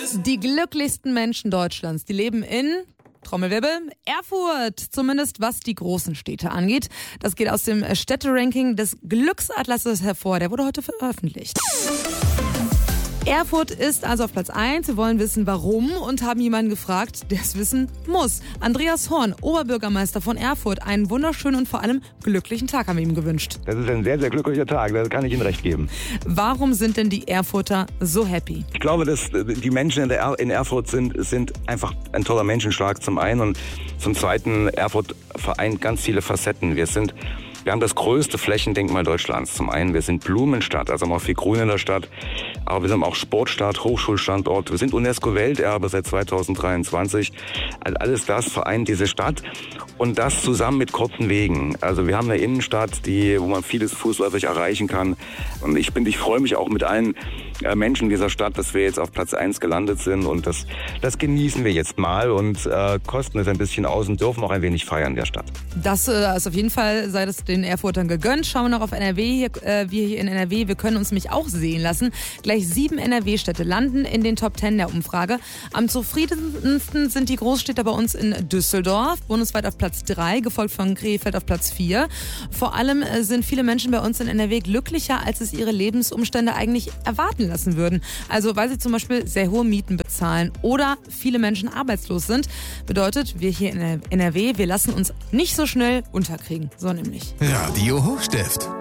Die glücklichsten Menschen Deutschlands, die leben in, Trommelwirbel, Erfurt. Zumindest was die großen Städte angeht. Das geht aus dem Städteranking des Glücksatlases hervor. Der wurde heute veröffentlicht. Erfurt ist also auf Platz 1. Wir wollen wissen, warum und haben jemanden gefragt, der es wissen muss. Andreas Horn, Oberbürgermeister von Erfurt. Einen wunderschönen und vor allem glücklichen Tag haben wir ihm gewünscht. Das ist ein sehr, sehr glücklicher Tag, da kann ich Ihnen recht geben. Warum sind denn die Erfurter so happy? Ich glaube, dass die Menschen in Erfurt sind einfach ein toller Menschenschlag zum einen und zum zweiten, Erfurt vereint ganz viele Facetten. Wir haben das größte Flächendenkmal Deutschlands. Zum einen, wir sind Blumenstadt, also haben auch viel Grün in der Stadt. Aber wir sind auch Sportstadt, Hochschulstandort. Wir sind UNESCO-Welterbe seit 2023. Also alles das vereint diese Stadt und das zusammen mit kurzen Wegen. Also wir haben eine Innenstadt, wo man vieles fußläufig erreichen kann. Und ich freue mich auch mit allen Menschen dieser Stadt, dass wir jetzt auf Platz 1 gelandet sind. Und das genießen wir jetzt mal und kosten es ein bisschen aus und dürfen auch ein wenig feiern der Stadt. Das ist auf jeden Fall, sei das den Erfurtern gegönnt. Schauen wir noch auf NRW. Wir hier in NRW, wir können uns nämlich auch sehen lassen. Gleich 7 NRW-Städte landen in den Top 10 der Umfrage. Am zufriedensten sind die Großstädte bei uns in Düsseldorf, bundesweit auf Platz 3, gefolgt von Krefeld auf Platz 4. Vor allem sind viele Menschen bei uns in NRW glücklicher, als es ihre Lebensumstände eigentlich erwarten lassen würden. Also weil sie zum Beispiel sehr hohe Mieten bezahlen oder viele Menschen arbeitslos sind. Bedeutet, wir hier in NRW, wir lassen uns nicht so schnell unterkriegen. So nämlich. Radio Hochstift.